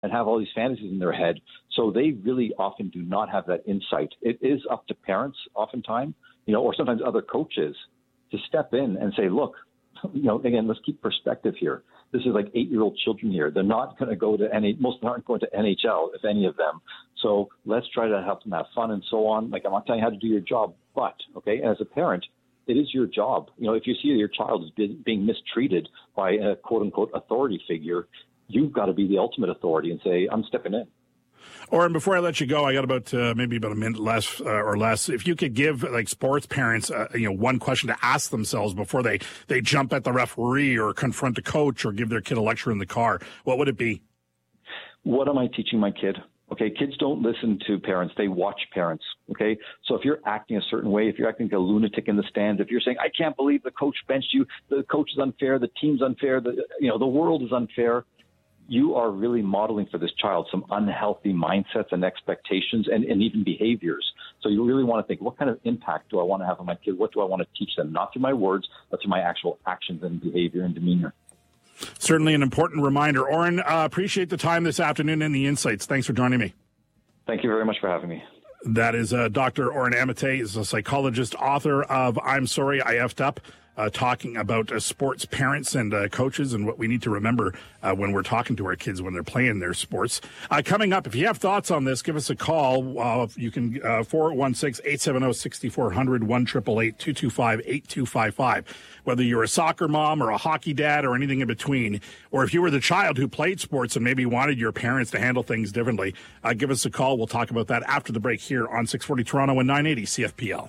and have all these fantasies in their head. So they really often do not have that insight. It is up to parents oftentimes, or sometimes other coaches to step in and say, look, again, let's keep perspective here. This is like 8-year-old children here. They're not going to go to most of them aren't going to NHL, if any of them. So let's try to help them have fun and so on. Like, I'm not telling you how to do your job, but, okay, as a parent, it is your job. If you see your child is being mistreated by a quote-unquote authority figure, you've got to be the ultimate authority and say, I'm stepping in. Oren, before I let you go, I got maybe about a minute less or less. If you could give sports parents, one question to ask themselves before they jump at the referee or confront a coach or give their kid a lecture in the car, what would it be? What am I teaching my kid? Okay, kids don't listen to parents. They watch parents, okay? So if you're acting a certain way, if you're acting like a lunatic in the stands, if you're saying, I can't believe the coach benched you, the coach is unfair, the team's unfair, the world is unfair, you are really modeling for this child some unhealthy mindsets and expectations and even behaviors. So you really want to think, what kind of impact do I want to have on my kid? What do I want to teach them? Not through my words, but through my actual actions and behavior and demeanor. Certainly an important reminder. Oren, appreciate the time this afternoon and the insights. Thanks for joining me. Thank you very much for having me. That is Dr. Oren Amitay. He's a psychologist, author of I'm Sorry I Effed Up, talking about sports parents and coaches and what we need to remember when we're talking to our kids when they're playing their sports. Coming up, if you have thoughts on this, give us a call. You can 416-870-6400, 1-888-225-8255. Whether you're a soccer mom or a hockey dad or anything in between, or if you were the child who played sports and maybe wanted your parents to handle things differently, give us a call. We'll talk about that after the break here on 640 Toronto and 980 CFPL.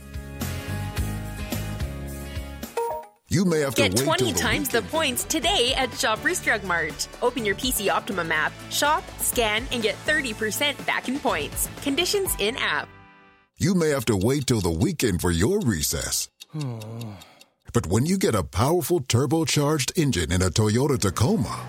You may have to get wait 20 times the points today at Shoppers Drug Mart. Open your PC Optimum app, shop, scan, and get 30% back in points. Conditions in app. You may have to wait till the weekend for your recess. But when you get a powerful turbocharged engine in a Toyota Tacoma,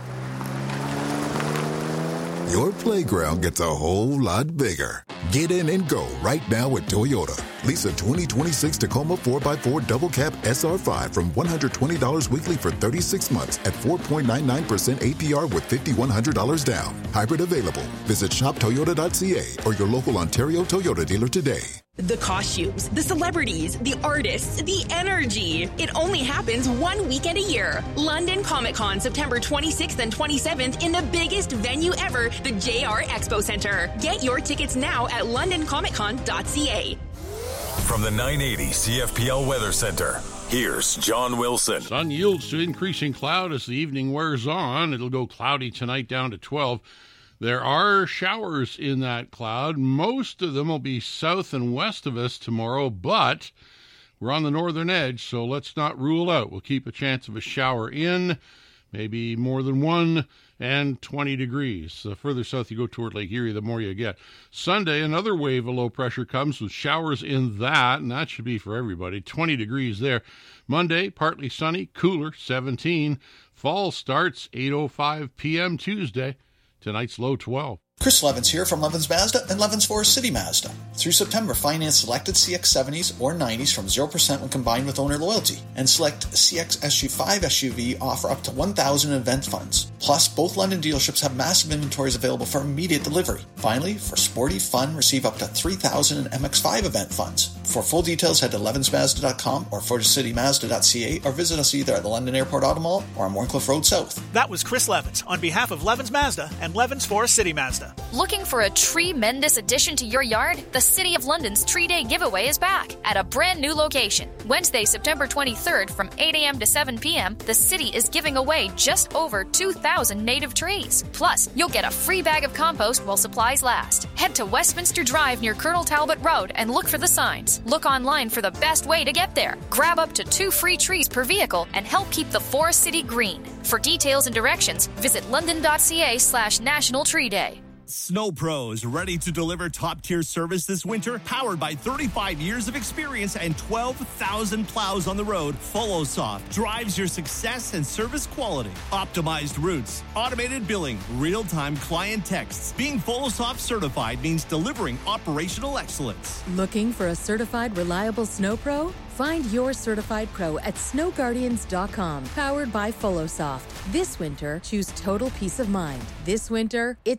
your playground gets a whole lot bigger. Get in and go right now at Toyota. Lease a 2026 Tacoma 4x4 Double Cab SR5 from $120 weekly for 36 months at 4.99% APR with $5,100 down. Hybrid available. Visit shoptoyota.ca or your local Ontario Toyota dealer today. The costumes, the celebrities, the artists, the energy. It only happens one weekend a year. London Comic Con, September 26th and 27th in the biggest venue ever, the JR Expo Centre. Get your tickets now at londoncomiccon.ca. From the 980 CFPL Weather Center, here's John Wilson. Sun yields to increasing cloud as the evening wears on. It'll go cloudy tonight down to 12. There are showers in that cloud. Most of them will be south and west of us tomorrow, but we're on the northern edge, so let's not rule out. We'll keep a chance of a shower in, maybe more than one, and 20 degrees. The further south you go toward Lake Erie, the more you get. Sunday, another wave of low pressure comes with showers in that, and that should be for everybody. 20 degrees there. Monday, partly sunny, cooler, 17. Fall starts 8:05 p.m. Tuesday. Tonight's low 12. Chris Levins here from Levins Mazda and Levins Forest City Mazda. Through September, finance selected CX-70s or 90s from 0% when combined with owner loyalty. And select CX SU5 SUV offer up to $1,000 in event funds. Plus, both London dealerships have massive inventories available for immediate delivery. Finally, for sporty fun, receive up to $3,000 in MX-5 event funds. For full details, head to levinsmazda.com or forestcitymazda.ca or visit us either at the London Airport Auto Mall or on Warncliffe Road South. That was Chris Levins on behalf of Levins Mazda and Levins Forest City Mazda. Looking for a tremendous addition to your yard? The City of London's Tree Day giveaway is back at a brand new location. Wednesday, September 23rd from 8 a.m. to 7 p.m., the city is giving away just over 2,000 native trees. Plus, you'll get a free bag of compost while supplies last. Head to Westminster Drive near Colonel Talbot Road and look for the signs. Look online for the best way to get there. Grab up to 2 free trees per vehicle and help keep the Forest City green. For details and directions, visit london.ca/National Tree Day. Snow Pros, ready to deliver top-tier service this winter, powered by 35 years of experience and 12,000 plows on the road. FollowSoft drives your success and service quality. Optimized routes, automated billing, real-time client texts. Being FollowSoft certified means delivering operational excellence. Looking for a certified, reliable Snow Pro? Find your certified pro at snowguardians.com. Powered by FollowSoft. This winter, choose total peace of mind. This winter, it's